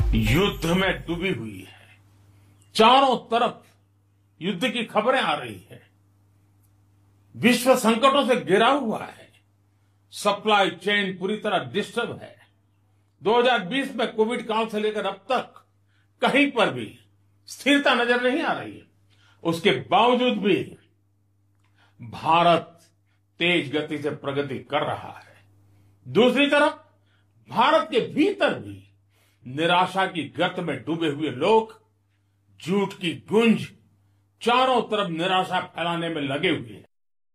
युद्ध में डूबी हुई है। चारों तरफ युद्ध की खबरें आ रही है। विश्व संकटों से घिरा हुआ है। सप्लाई चेन पूरी तरह डिस्टर्ब है। 2020 में कोविड काल से लेकर अब तक कहीं पर भी स्थिरता नजर नहीं आ रही है। उसके बावजूद भी भारत तेज गति से प्रगति कर रहा है। दूसरी तरफ भारत के भीतर भी निराशा की गर्त में डूबे हुए लोग झूठ की गूंज चारों तरफ निराशा फैलाने में लगे हुए हैं।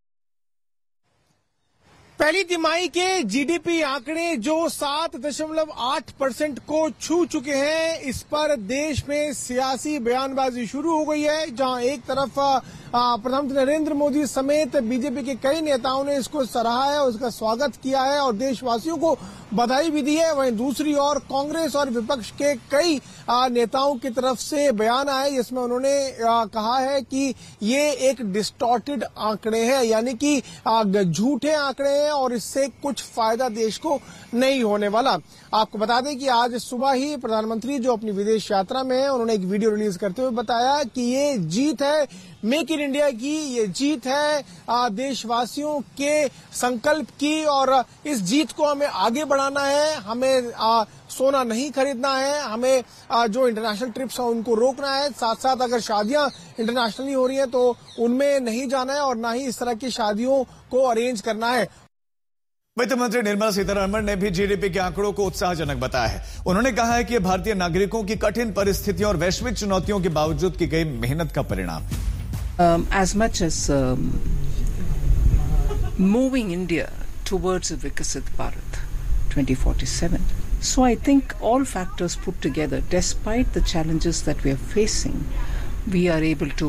पहली तिमाही के जीडीपी आंकड़े जो 7.8% को छू चुके हैं, इस पर देश में सियासी बयानबाजी शुरू हो गई है। जहां एक तरफ प्रधानमंत्री नरेंद्र मोदी समेत बीजेपी के कई नेताओं ने इसको सराहा है, उसका स्वागत किया है और देशवासियों को बधाई भी दी है। वहीं दूसरी ओर कांग्रेस और विपक्ष के कई नेताओं की तरफ से बयान आए जिसमें उन्होंने कहा है कि ये एक डिस्टॉर्टेड आंकड़े हैं, यानी कि झूठे आंकड़े हैं और इससे कुछ फायदा देश को नहीं होने वाला। आपको बता दें कि आज सुबह ही प्रधानमंत्री जो अपनी विदेश यात्रा में है, उन्होंने एक वीडियो रिलीज करते हुए बताया कि ये जीत है मेक इन इंडिया की, ये जीत है देशवासियों के संकल्प की और इस जीत को हमें आगे बढ़ाना है। हमें सोना नहीं खरीदना है, हमें जो इंटरनेशनल ट्रिप्स हैं उनको रोकना है। साथ साथ अगर शादियां इंटरनेशनली हो रही हैं तो उनमें नहीं जाना है और ना ही इस तरह की शादियों को अरेंज करना है। वित्त मंत्री निर्मला सीतारमण ने भी जीडीपी के आंकड़ों को उत्साहजनक बताया है। उन्होंने कहा है कि भारतीय नागरिकों की कठिन परिस्थितियों और वैश्विक चुनौतियों के बावजूद की गई मेहनत का परिणाम है। As much as moving India towards a Viksit Bharat 2047. So I think all factors put together, despite the challenges that we are facing, we are able to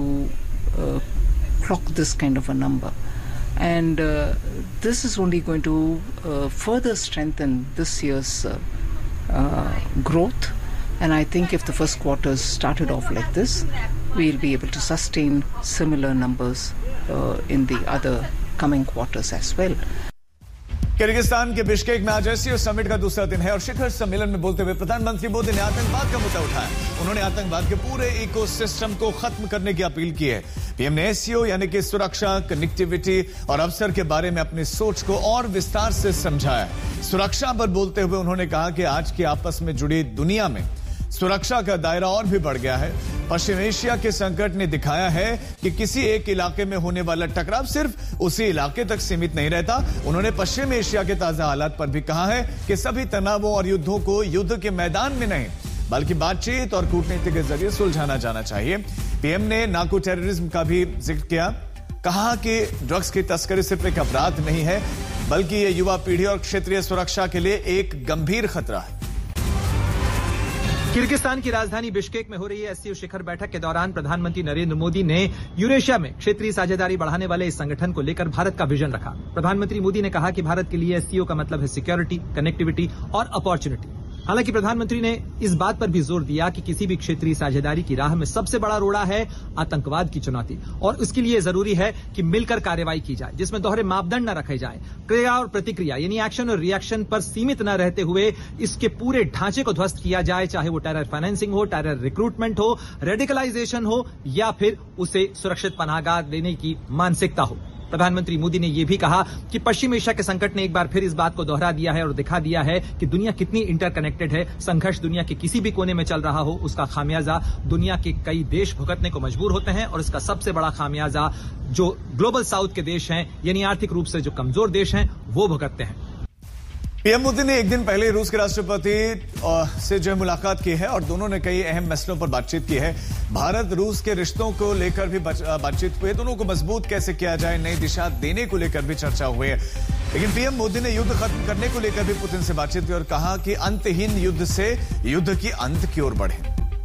clock this kind of a number. And this is only going to further strengthen this year's growth. And I think if the first quarters started off like this, we'll be able to sustain similar numbers in the other coming quarters as well. Kyrgyzstan के Bishkek में आज SCO summit का दूसरा दिन है और शिखर सम्मेलन में बोलते हुए प्रधानमंत्री मोदी ने आतंकवाद का मुद्दा उठाया। उन्होंने आतंकवाद के पूरे इकोसिस्टम को खत्म करने की अपील की है। पीएम ने एससीओ यानी कि सुरक्षा, कनेक्टिविटी और अवसर के बारे में अपनी सोच को और विस्तार से समझाया। सुरक्षा पर बोलते हुए उन्होंने कहा कि आज की आपस में जुड़ी दुनिया में सुरक्षा का दायरा और भी बढ़ गया है। पश्चिम एशिया के संकट ने दिखाया है कि किसी एक इलाके में होने वाला टकराव सिर्फ उसी इलाके तक सीमित नहीं रहता। उन्होंने पश्चिम एशिया के ताजा हालात पर भी कहा है कि सभी तनावों और युद्धों को युद्ध के मैदान में नहीं बल्कि बातचीत और कूटनीति के जरिए सुलझाना जाना चाहिए। पीएम ने नार्को टेररिज्म का भी जिक्र किया। कहा कि ड्रग्स की तस्करी सिर्फ एक अपराध नहीं है बल्कि ये युवा पीढ़ी और क्षेत्रीय सुरक्षा के लिए एक गंभीर खतरा है। किर्गिस्तान की राजधानी बिश्केक में हो रही एससीओ शिखर बैठक के दौरान प्रधानमंत्री नरेंद्र मोदी ने यूरेशिया में क्षेत्रीय साझेदारी बढ़ाने वाले इस संगठन को लेकर भारत का विजन रखा। प्रधानमंत्री मोदी ने कहा कि भारत के लिए एससीओ का मतलब है सिक्योरिटी, कनेक्टिविटी और अपॉर्चुनिटी। हालांकि प्रधानमंत्री ने इस बात पर भी जोर दिया कि किसी भी क्षेत्रीय साझेदारी की राह में सबसे बड़ा रोड़ा है आतंकवाद की चुनौती और उसके लिए जरूरी है कि मिलकर कार्रवाई की जाए जिसमें दोहरे मापदंड न रखे जाए। क्रिया और प्रतिक्रिया यानी एक्शन और रिएक्शन पर सीमित न रहते हुए इसके पूरे ढांचे को ध्वस्त किया जाए, चाहे वो टेरर फाइनेंसिंग हो, टेरर रिक्रूटमेंट हो, रेडिकलाइजेशन हो या फिर उसे सुरक्षित पनाहगाह देने की मानसिकता हो। प्रधानमंत्री मोदी ने यह भी कहा कि पश्चिम एशिया के संकट ने एक बार फिर इस बात को दोहरा दिया है और दिखा दिया है कि दुनिया कितनी इंटरकनेक्टेड है। संघर्ष दुनिया के किसी भी कोने में चल रहा हो, उसका खामियाजा दुनिया के कई देश भुगतने को मजबूर होते हैं और इसका सबसे बड़ा खामियाजा जो ग्लोबल साउथ के देश हैं यानी आर्थिक रूप से जो कमजोर देश हैं वो भुगतते हैं। पीएम मोदी ने एक दिन पहले रूस के राष्ट्रपति से जो मुलाकात की है और दोनों ने कई अहम मसलों पर बातचीत की है। भारत रूस के रिश्तों को लेकर भी बातचीत हुई है। दोनों को मजबूत कैसे किया जाए, नई दिशा देने को लेकर भी चर्चा हुई है। लेकिन पीएम मोदी ने युद्ध खत्म करने को लेकर भी पुतिन से बातचीत की और कहा कि अंतहीन युद्ध से युद्ध की अंत की ओर बढ़े।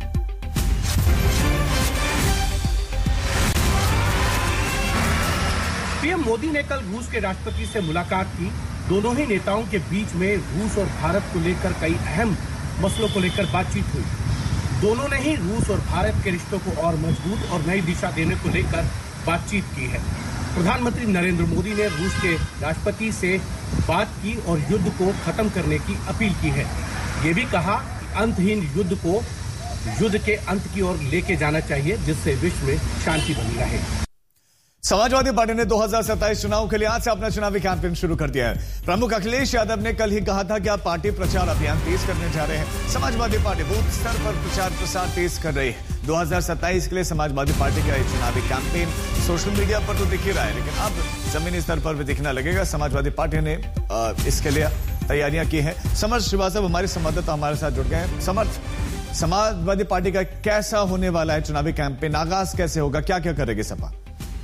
पीएम मोदी ने कल रूस के राष्ट्रपति से मुलाकात की। दोनों ही नेताओं के बीच में रूस और भारत को लेकर कई अहम मसलों को लेकर बातचीत हुई। दोनों ने ही रूस और भारत के रिश्तों को और मजबूत और नई दिशा देने को लेकर बातचीत की है। प्रधानमंत्री नरेंद्र मोदी ने रूस के राष्ट्रपति से बात की और युद्ध को खत्म करने की अपील की है। ये भी कहा कि अंतहीन युद्ध को युद्ध के अंत की ओर लेके जाना चाहिए, जिससे विश्व में शांति बनी रहे। समाजवादी पार्टी ने 2027 चुनाव के लिए आज से अपना चुनावी कैंपेन शुरू कर दिया है। प्रमुख अखिलेश यादव ने कल ही कहा था कि आप पार्टी प्रचार अभियान तेज करने जा रहे हैं। समाजवादी पार्टी बूथ स्तर पर प्रचार प्रसार तेज कर रही है। 2027 के लिए समाजवादी पार्टी का चुनावी कैंपेन सोशल मीडिया पर तो दिख ही रहा है, लेकिन अब जमीनी स्तर पर भी दिखना लगेगा। समाजवादी पार्टी ने इसके लिए तैयारियां की हैं। समर्थ श्रीवास्तव हमारे संवाददाता हमारे साथ जुड़ गए हैं। समर्थ, समाजवादी पार्टी का कैसा होने वाला है चुनावी कैंपेन? आगाज कैसे होगा? क्या क्या करेगी सपा?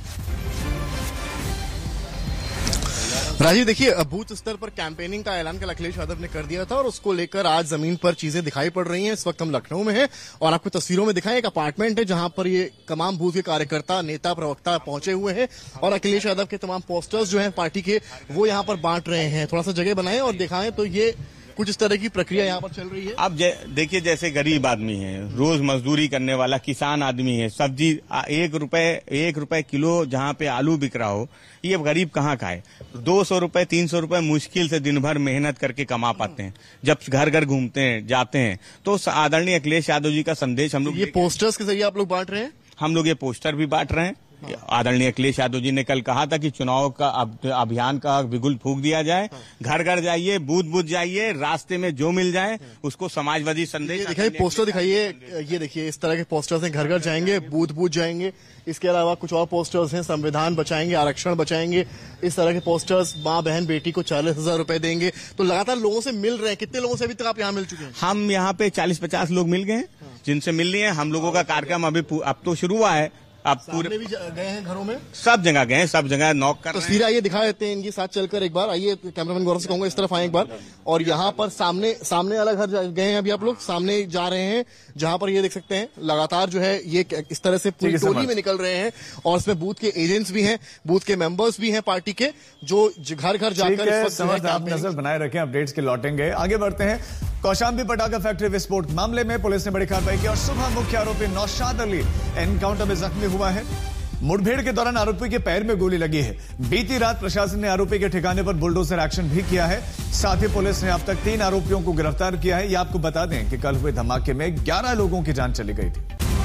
राजीव, देखिए, बूथ स्तर पर कैंपेनिंग का ऐलान कल अखिलेश यादव ने कर दिया था और उसको लेकर आज जमीन पर चीजें दिखाई पड़ रही हैं। इस वक्त हम लखनऊ में हैं और आपको तस्वीरों में दिखाएं, एक अपार्टमेंट है जहां पर ये तमाम बूथ के कार्यकर्ता, नेता, प्रवक्ता पहुंचे हुए हैं और अखिलेश यादव के तमाम पोस्टर्स जो हैं पार्टी के, वो यहां पर बांट रहे हैं। थोड़ा सा जगह बनाएं और दिखाएं तो ये कुछ इस तरह की प्रक्रिया यहाँ पर चल रही है। अब देखिए, जैसे गरीब आदमी है, रोज मजदूरी करने वाला किसान आदमी है, सब्जी 1 रुपए किलो जहाँ पे आलू बिक रहा हो, ये गरीब कहाँ का है? 200 रुपए 300 रुपए मुश्किल से दिन भर मेहनत करके कमा पाते हैं। जब घर घर घूमते हैं, जाते हैं, तो आदरणीय अखिलेश यादव जी का संदेश हम लोग, ये पोस्टर्स के जरिए आप लोग बांट रहे हैं? हम लोग ये पोस्टर भी बांट रहे हैं। आदरणीय अखिलेश यादव जी ने कल कहा था कि चुनाव का अभियान का बिगुल फूंक दिया जाए। घर घर जाइए, बूथ बूथ जाइए, रास्ते में जो मिल जाए उसको समाजवादी संदेश दिखाइए। पोस्टर दिखाइए, ये देखिए, इस तरह के पोस्टर्स हैं। घर घर जाएंगे, बूथ बूथ जाएंगे। इसके अलावा कुछ और पोस्टर्स हैं, संविधान बचाएंगे, आरक्षण बचाएंगे, इस तरह के पोस्टर्स। माँ बहन बेटी को 40,000 रुपए देंगे। तो लगातार लोगों से मिल रहे हैं। कितने लोगों से अभी तक आप यहाँ मिल चुके हैं? हम यहाँ पे 40-50 लोग मिल गए हैं जिनसे मिल लिए हैं। हम लोगों का कार्यक्रम अभी अब तो शुरू हुआ है। अब पूरे भी गए हैं घरों में, सब जगह गए हैं, सब जगह नॉक कर रहे हैं। तस्वीरें आइए दिखा देते हैं इनके साथ चलकर एक बार। आइए, कैमरामैन गौरव से कहूंगा इस तरफ आए एक बार। और यहाँ पर सामने वाला घर गए हैं अभी आप लोग, सामने जा रहे हैं जहां पर ये देख सकते हैं लगातार जो है ये इस तरह से पूरी टोली में निकल रहे हैं। और इसमें बूथ के एजेंट्स भी हैं, बूथ के मेंबर्स भी हैं पार्टी के, जो घर घर जाकर आप नजर बनाए रखें। अपडेट्स के लौटेंगे। आगे बढ़ते हैं। कौशाम्बी पटाखा फैक्ट्री विस्फोट मामले में पुलिस ने बड़ी कार्रवाई की और सुबह मुख्य आरोपी नौशाद अली एनकाउंटर में जख्मी हुआ है। मुठभेड़ के दौरान आरोपी के पैर में गोली लगी है। बीती रात प्रशासन ने आरोपी के ठिकाने पर बुलडोजर एक्शन भी किया है। साथ ही पुलिस ने अब तक 3 आरोपियों को गिरफ्तार किया है। यह आपको बता दें कि कल हुए धमाके में 11 लोगों की जान चली गई थी।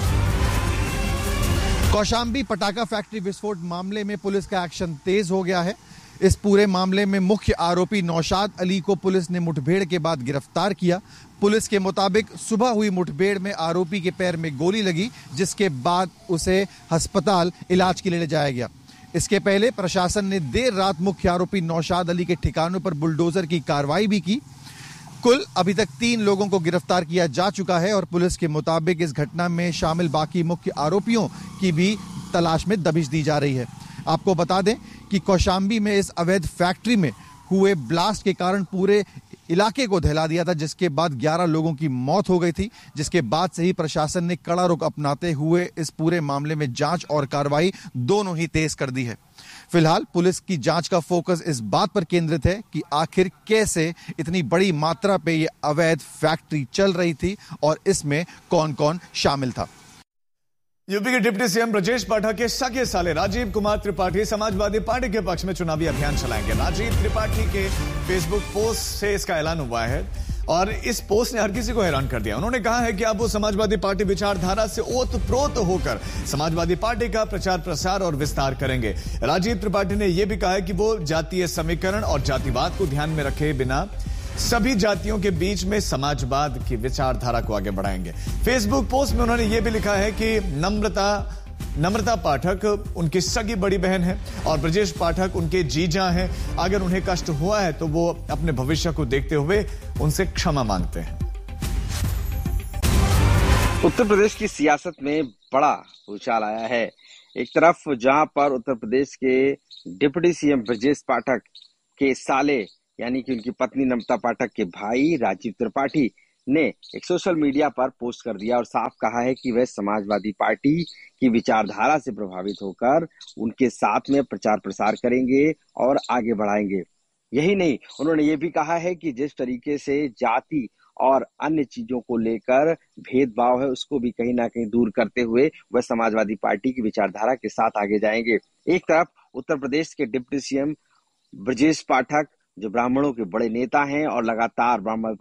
कौशाम्बी पटाखा फैक्ट्री विस्फोट मामले में पुलिस का एक्शन तेज हो गया है। इस पूरे मामले में मुख्य आरोपी नौशाद अली को पुलिस ने मुठभेड़ के बाद गिरफ्तार किया। पुलिस के मुताबिक सुबह हुई मुठभेड़ में आरोपी के पैर में गोली लगी, जिसके बाद उसे अस्पताल इलाज के लिए ले जाया गया। इसके पहले प्रशासन ने देर रात मुख्य आरोपी नौशाद अली के ठिकानों पर बुलडोजर की कार्रवाई भी की। कुल अभी तक 3 लोगों को गिरफ्तार किया जा चुका है और पुलिस के मुताबिक इस घटना में शामिल बाकी मुख्य आरोपियों की भी तलाश में दबिश दी जा रही है। आपको बता दें कि कौशाम्बी में इस अवैध फैक्ट्री में हुए ब्लास्ट के कारण पूरे इलाके को दहला दिया था, जिसके बाद 11 लोगों की मौत हो गई थी। जिसके बाद से ही प्रशासन ने कड़ा रुख अपनाते हुए इस पूरे मामले में जांच और कार्रवाई दोनों ही तेज कर दी है। फिलहाल पुलिस की जांच का फोकस इस बात पर केंद्रित है कि आखिर कैसे इतनी बड़ी मात्रा पे ये अवैध फैक्ट्री चल रही थी और इसमें कौन कौन शामिल था। यूपी के डिप्टी सीएम ब्रजेश पाठक के सगे साले राजीव कुमार त्रिपाठी समाजवादी पार्टी के पक्ष में चुनावी अभियान चलाएंगे। राजीव त्रिपाठी के फेसबुक पोस्ट से इसका ऐलान हुआ है और इस पोस्ट ने हर किसी को हैरान कर दिया। उन्होंने कहा है कि अब वो समाजवादी पार्टी विचारधारा से ओतप्रोत होकर समाजवादी पार्टी का प्रचार प्रसार और विस्तार करेंगे। राजीव त्रिपाठी ने यह भी कहा है कि वो जातीय समीकरण और जातिवाद को ध्यान में रखे बिना सभी जातियों के बीच में समाजवाद की विचारधारा को आगे बढ़ाएंगे। फेसबुक पोस्ट में उन्होंने यह भी लिखा है कि नम्रता पाठक उनकी सगी बड़ी बहन है और ब्रजेश पाठक उनके जीजा हैं। अगर उन्हें कष्ट हुआ है तो वो अपने भविष्य को देखते हुए उनसे क्षमा मांगते हैं। उत्तर प्रदेश की सियासत में बड़ा उछाल आया है। एक तरफ जहां पर उत्तर प्रदेश के डिप्टी सीएम ब्रजेश पाठक के साले यानी कि उनकी पत्नी नम्रता पाठक के भाई राजीव त्रिपाठी ने एक सोशल मीडिया पर पोस्ट कर दिया और साफ कहा है कि वह समाजवादी पार्टी की विचारधारा से प्रभावित होकर उनके साथ में प्रचार प्रसार करेंगे और आगे बढ़ाएंगे। यही नहीं, उन्होंने ये भी कहा है कि जिस तरीके से जाति और अन्य चीजों को लेकर भेदभाव है उसको भी कहीं ना कहीं दूर करते हुए वह समाजवादी पार्टी की विचारधारा के साथ आगे जाएंगे। एक तरफ उत्तर प्रदेश के डिप्टी सीएम ब्रजेश पाठक जो ब्राह्मणों के बड़े नेता हैं और लगातार ब्राह्मण